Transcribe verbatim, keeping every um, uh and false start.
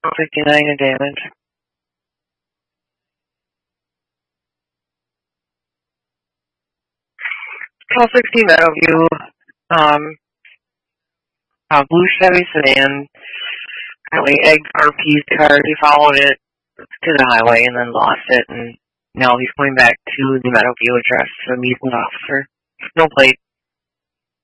fifty-nine in damage. Call sixteen Meadowview. Um, uh, blue Chevy sedan. Apparently egged R P's car. He followed it to the highway and then lost it, and now he's going back to the Meadowview address to meet an officer. No plate.